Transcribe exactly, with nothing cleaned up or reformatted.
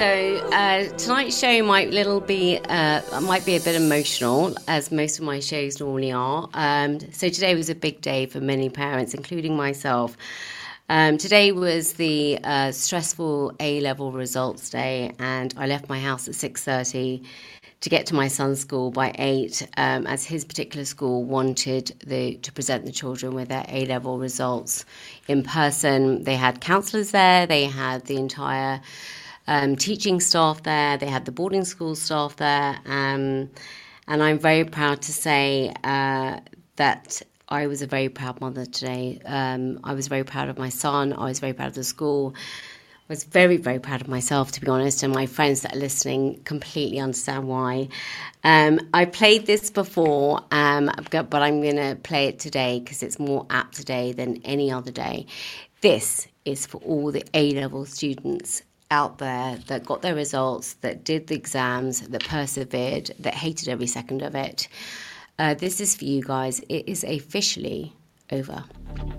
So uh, tonight's show might little be uh, might be a bit emotional, as most of my shows normally are. Um, so today was a big day for many parents, including myself. Um, today was the uh, stressful A-level results day, and I left my house at six thirty to get to my son's school by eight, um, as his particular school wanted the, to present the children with their A-level results in person. They had counsellors there, they had the entire Um, teaching staff there, they had the boarding school staff there, um, and I'm very proud to say uh, that I was a very proud mother today. Um, I was very proud of my son, I was very proud of the school, I was very, very proud of myself, to be honest, and my friends that are listening completely understand why. Um, I played this before, um, but I'm going to play it today because it's more apt today than any other day. This is for all the A-level students out there that got their results, that did the exams, that persevered, that hated every second of it. Uh, this is for you guys. It is officially over.